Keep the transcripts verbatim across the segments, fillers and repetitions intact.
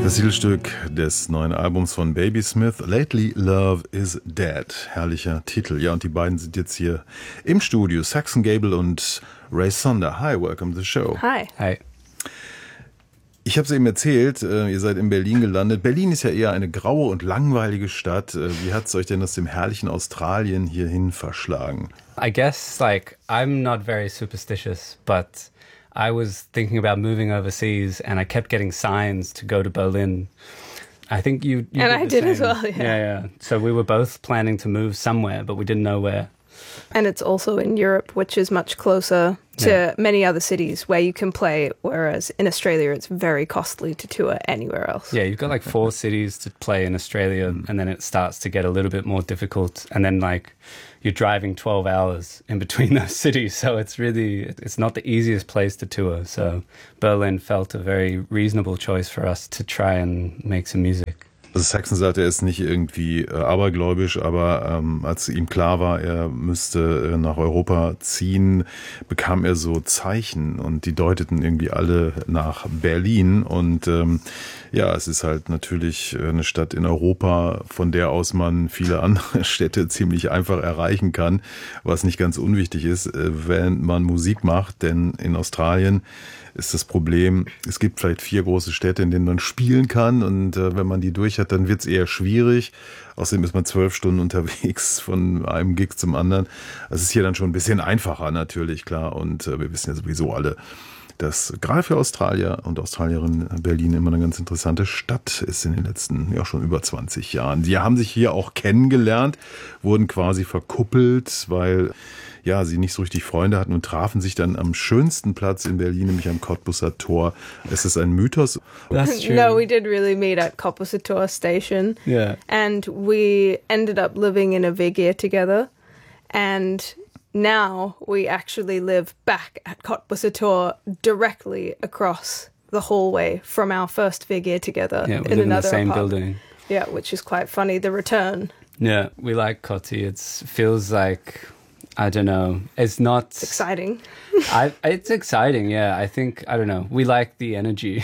Das Titelstück des neuen Albums von Babysmith, Lately Love is Dead. Herrlicher Titel. Ja, und die beiden sind jetzt hier im Studio. Saxon Gable und Ray Sonder. Hi, welcome to the show. Hi. Hi. Ich habe es eben erzählt, äh, ihr seid in Berlin gelandet. Berlin ist ja eher eine graue und langweilige Stadt. Äh, wie hat es euch denn aus dem herrlichen Australien hierhin verschlagen? I guess, like, I'm not very superstitious, but I was thinking about moving overseas and I kept getting signs to go to Berlin. I think you, you And did I the did as same. well, yeah. Yeah, yeah. So we were both planning to move somewhere, but we didn't know where. And it's also in Europe, which is much closer to Yeah. many other cities where you can play, whereas in Australia it's very costly to tour anywhere else. Yeah, you've got like four cities to play in Australia, and then it starts to get a little bit more difficult. And then like you're driving twelve hours in between those cities, so it's really, it's not the easiest place to tour. So Berlin felt a very reasonable choice for us to try and make some music. Also Saxon sagt, er ist nicht irgendwie äh, abergläubisch, aber ähm, als ihm klar war, er müsste äh, nach Europa ziehen, bekam er so Zeichen und die deuteten irgendwie alle nach Berlin. Und ähm, ja, es ist halt natürlich eine Stadt in Europa, von der aus man viele andere Städte ziemlich einfach erreichen kann, was nicht ganz unwichtig ist, äh, wenn man Musik macht, denn in Australien ist das Problem, es gibt vielleicht vier große Städte, in denen man spielen kann, und äh, wenn man die durch hat, dann wird es eher schwierig. Außerdem ist man zwölf Stunden unterwegs von einem Gig zum anderen. Das ist hier dann schon ein bisschen einfacher natürlich, klar, und äh, wir wissen ja sowieso alle, dass gerade für Australier und Australierinnen Berlin immer eine ganz interessante Stadt ist in den letzten, ja schon über zwanzig Jahren. Die haben sich hier auch kennengelernt, wurden quasi verkuppelt, weil ja, sie nicht so richtig Freunde hatten und trafen sich dann am schönsten Platz in Berlin, nämlich am Cottbusser Tor. Ist das ein Mythos? That's true. No, we did really meet at Cottbusser Tor station. Yeah. And we ended up living in a V G together. And now we actually live back at Cottbusser Tor, directly across the hallway from our first V G together. Yeah, we in live in the another same apartment. building. Yeah, which is quite funny. The return. Yeah, we like Cotti. It feels like, I don't know, it's not... It's exciting. I, it's exciting, yeah. I think, I don't know, we like the energy,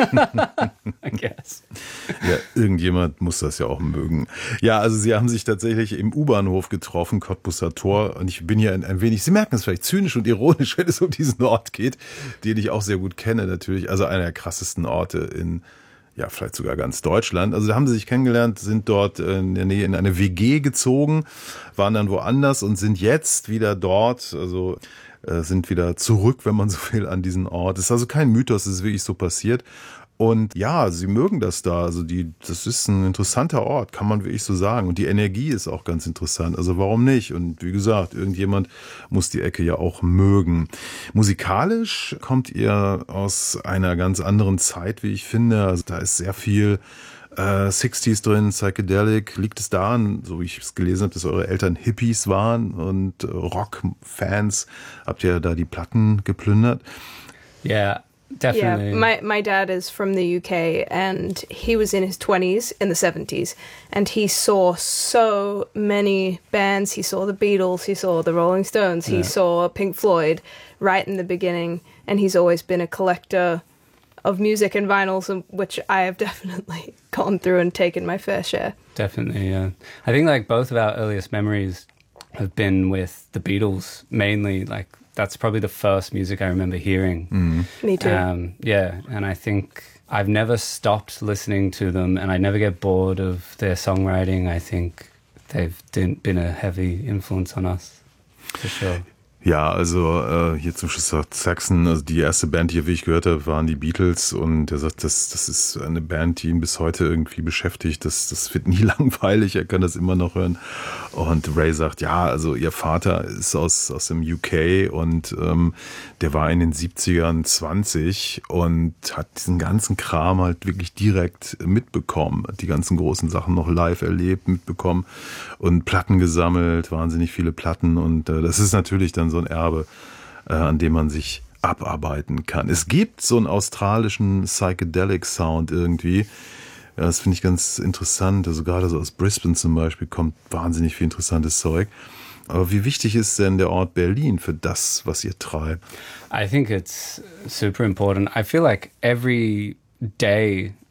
I guess. Ja, irgendjemand muss das ja auch mögen. Ja, also sie haben sich tatsächlich im U-Bahnhof getroffen, Cottbusser Tor. Und ich bin hier ein, ein wenig, Sie merken es vielleicht zynisch und ironisch, wenn es um diesen Ort geht, den ich auch sehr gut kenne natürlich. Also einer der krassesten Orte in, ja, vielleicht sogar ganz Deutschland. Also da haben sie sich kennengelernt, sind dort in der Nähe in eine W G gezogen, waren dann woanders und sind jetzt wieder dort, also äh, sind wieder zurück, wenn man so will, an diesen Ort. Es ist also kein Mythos, es ist wirklich so passiert. Und ja, sie mögen das da. Also die, das ist ein interessanter Ort, kann man wirklich so sagen. Und die Energie ist auch ganz interessant. Also warum nicht? Und wie gesagt, irgendjemand muss die Ecke ja auch mögen. Musikalisch kommt ihr aus einer ganz anderen Zeit, wie ich finde. Also da ist sehr viel äh, sechziger drin, Psychedelic. Liegt es daran, so wie ich es gelesen habe, dass eure Eltern Hippies waren und äh, Rockfans? Habt ihr da die Platten geplündert? Yeah. Definitely. Yeah, my my dad is from the U K and he was in his twenties in the seventies and he saw so many bands. He saw the Beatles, he saw the Rolling Stones, he Yeah. saw Pink Floyd right in the beginning, and he's always been a collector of music and vinyls, which I have definitely gone through and taken my fair share. Definitely, yeah. I think like both of our earliest memories have been with the Beatles, mainly. Like that's probably the first music I remember hearing. Mhm. Me too. Um, yeah, and I think I've never stopped listening to them, and I never get bored of their songwriting. I think they've been a heavy influence on us, for sure. Ja, also äh, hier zum Schluss sagt Saxon, also die erste Band, die, wie ich gehört habe, waren die Beatles, und er sagt, das, das ist eine Band, die ihn bis heute irgendwie beschäftigt. Das, das wird nie langweilig, er kann das immer noch hören. Und Ray sagt, ja, also ihr Vater ist aus, aus dem U K und ähm, der war in den siebzigern zwanzig und hat diesen ganzen Kram halt wirklich direkt mitbekommen, hat die ganzen großen Sachen noch live erlebt, mitbekommen und Platten gesammelt, wahnsinnig viele Platten, und äh, das ist natürlich dann so ein Erbe, äh, an dem man sich abarbeiten kann. Es gibt so einen australischen Psychedelic Sound irgendwie. Ja, das finde ich ganz interessant. Also gerade so aus Brisbane zum Beispiel kommt wahnsinnig viel interessantes Zeug. Aber wie wichtig ist denn der Ort Berlin für das, was ihr treibt? I think it's super important. I feel like every day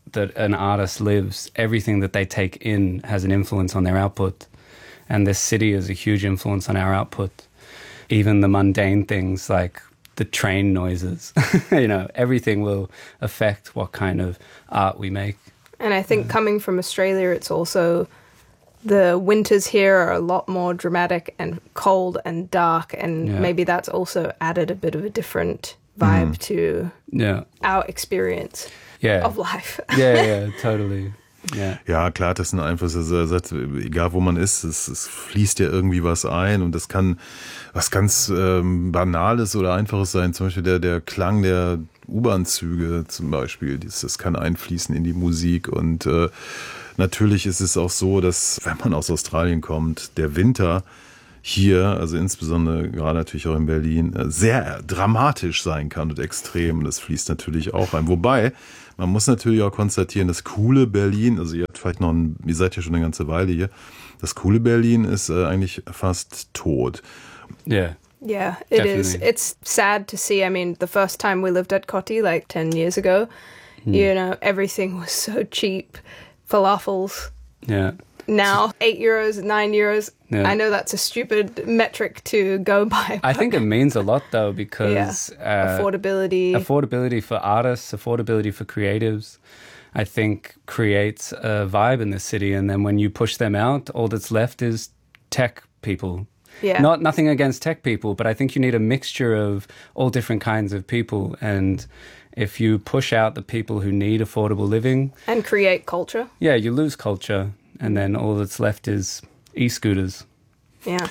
that an artist lives, everything that they take in has an influence on their output. And this city is a huge influence on our output. Even the mundane things like the train noises, you know, everything will affect what kind of art we make. And I think coming from Australia, it's also the winters here are a lot more dramatic and cold and dark, and Yeah. maybe that's also added a bit of a different vibe to Yeah. our experience Yeah. of life. Yeah, yeah, totally. Yeah. Ja, klar, das sind Einflüsse. Also er sagt, egal wo man ist, es, es fließt ja irgendwie was ein und das kann was ganz ähm, Banales oder Einfaches sein. Zum Beispiel der, der Klang der U-Bahn-Züge zum Beispiel. Das, das kann einfließen in die Musik und äh, natürlich ist es auch so, dass wenn man aus Australien kommt, der Winter hier, also insbesondere gerade natürlich auch in Berlin, sehr dramatisch sein kann und extrem. Und das fließt natürlich auch ein. Wobei, man muss natürlich auch konstatieren, das coole Berlin, also ihr habt vielleicht noch ein, ihr seid ja schon eine ganze Weile hier, das coole Berlin ist äh, eigentlich fast tot. Yeah. Yeah, it is. Definitely. It's sad to see. I mean, the first time we lived at Kotti, like ten years ago, you know, everything was so cheap. Falafels. Yeah. Now, eight euros, nine euros. Yeah. I know that's a stupid metric to go by. I think it means a lot though because yeah. uh, affordability. affordability for artists, affordability for creatives, I think creates a vibe in the city. And then when you push them out, all that's left is tech people. Yeah. Not nothing against tech people, but I think you need a mixture of all different kinds of people. And if you push out the people who need affordable living, and create culture. yeah, you lose culture. And then all that's left is e-scooters. Yeah.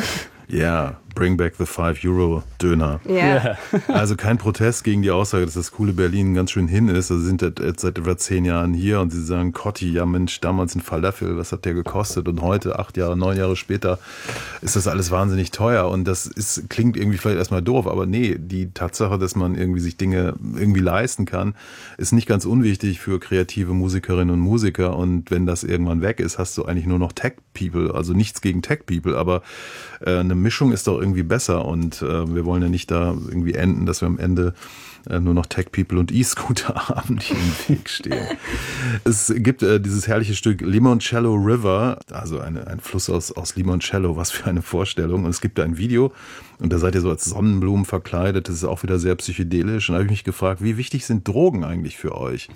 Ja, bring back the five Euro Döner. Yeah. Also kein Protest gegen die Aussage, dass das coole Berlin ganz schön hin ist. Also sind jetzt seit etwa zehn Jahren hier und sie sagen, Kotti, ja Mensch, damals ein Falafel, was hat der gekostet? Und heute, acht Jahre, neun Jahre später, ist das alles wahnsinnig teuer. Und das ist, klingt irgendwie vielleicht erstmal doof, aber nee, die Tatsache, dass man irgendwie sich Dinge irgendwie leisten kann, ist nicht ganz unwichtig für kreative Musikerinnen und Musiker. Und wenn das irgendwann weg ist, hast du eigentlich nur noch Tech-People. Also nichts gegen Tech-People, aber äh, eine Mischung ist doch irgendwie besser und äh, wir wollen ja nicht da irgendwie enden, dass wir am Ende äh, nur noch Tech-People und E-Scooter haben, die im Weg stehen. Es gibt äh, dieses herrliche Stück Limoncello River, also eine, ein Fluss aus, aus Limoncello, was für eine Vorstellung. Und es gibt da ein Video und da seid ihr so als Sonnenblumen verkleidet, das ist auch wieder sehr psychedelisch. Und da habe ich mich gefragt, wie wichtig sind Drogen eigentlich für euch?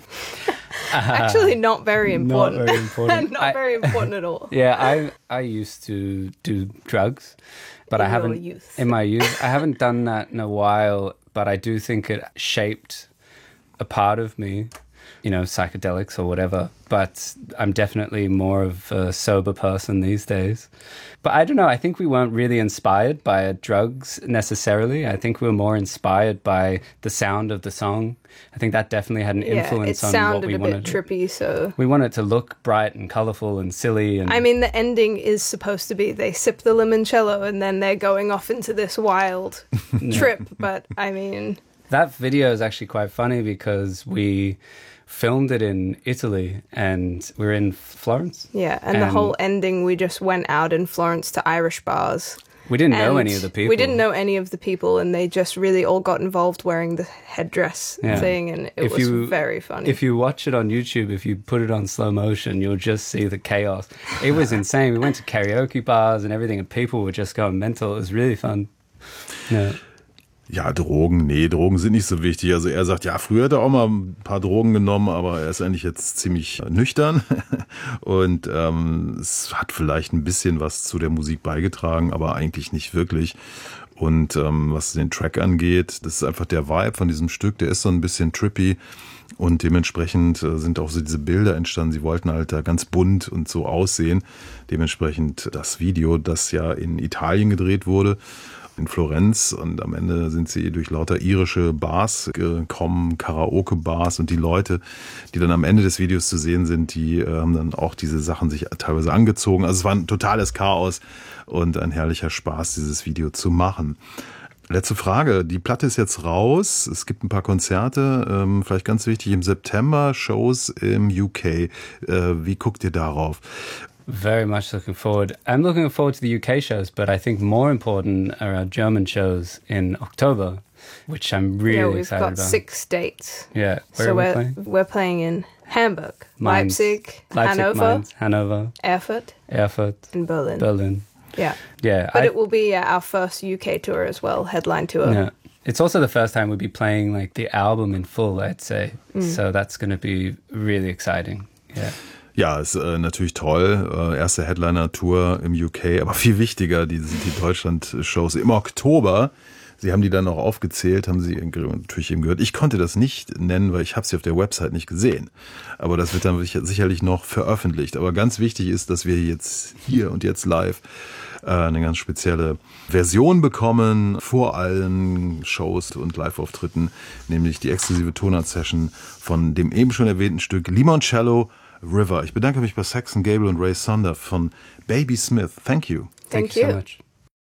Actually, not very important. Not very important. Not I- very important at all. Yeah, I I used to do drugs, but In I your haven't youth. in my youth. I haven't done that in a while, but I do think it shaped a part of me, you know, psychedelics or whatever. But I'm definitely more of a sober person these days. But I don't know, I think we weren't really inspired by drugs necessarily. I think we were more inspired by the sound of the song. I think that definitely had an Yeah, it influence on what sounded we a wanted. bit trippy, so... We want it to look bright and colourful and silly. And I mean, the ending is supposed to be they sip the limoncello and then they're going off into this wild trip, but I mean... that video is actually quite funny because we filmed it in Italy and we're in Florence. Yeah, and, the And- whole ending, we just went out in Florence to Irish bars. We didn't know And any of the people. We didn't know any of the people, and they just really all got involved wearing the headdress Yeah. thing, and it If was you- very funny. If you watch it on YouTube, if you put it on slow motion, you'll just see the chaos. It was insane. We went to karaoke bars and everything, and people were just going mental. It was really fun. Yeah. Ja, Drogen, nee, Drogen sind nicht so wichtig. Also er sagt, ja, früher hat er auch mal ein paar Drogen genommen, aber er ist eigentlich jetzt ziemlich nüchtern und ähm, es hat vielleicht ein bisschen was zu der Musik beigetragen, aber eigentlich nicht wirklich. Und ähm, was den Track angeht, das ist einfach der Vibe von diesem Stück, der ist so ein bisschen trippy und dementsprechend äh, sind auch so diese Bilder entstanden. Sie wollten halt da ganz bunt und so aussehen. Dementsprechend das Video, das ja in Italien gedreht wurde, in Florenz, und am Ende sind sie durch lauter irische Bars gekommen, Karaoke-Bars, und die Leute, die dann am Ende des Videos zu sehen sind, die äh, haben dann auch diese Sachen sich teilweise angezogen. Also es war ein totales Chaos und ein herrlicher Spaß, dieses Video zu machen. Letzte Frage, die Platte ist jetzt raus, es gibt ein paar Konzerte, ähm, vielleicht ganz wichtig, im September Shows im U K. Äh, wie guckt ihr darauf? Very much looking forward. I'm looking forward to the U K shows, but I think more important are our German shows in October. which I'm really yeah, we've excited got about. six dates. Yeah, where so are we we're playing? we're playing in Hamburg, Mainz. Leipzig, Leipzig, Hanover, Mainz, Hanover, Erfurt, Erfurt, and Berlin. Berlin. Yeah, Yeah, but I- it will be uh, our first U K tour as well, headline tour. Yeah. It's also the first time we'll be playing like the album in full, I'd say. So that's going to be really exciting. Yeah. Ja, ist äh, natürlich toll. Äh, erste Headliner-Tour im U K, aber viel wichtiger, die, die Deutschland-Shows im Oktober. Sie haben die dann auch aufgezählt, haben Sie natürlich eben gehört. Ich konnte das nicht nennen, weil ich habe sie auf der Website nicht gesehen. Aber das wird dann sicherlich noch veröffentlicht. Aber ganz wichtig ist, dass wir jetzt hier und jetzt live äh, eine ganz spezielle Version bekommen vor allen Shows und Live-Auftritten, nämlich die exklusive Tonart-Session von dem eben schon erwähnten Stück Limoncello River. Ich bedanke mich bei Saxon Gable und Ray Sonder von Baby Smith. Thank you. Thank Thank you you. so much.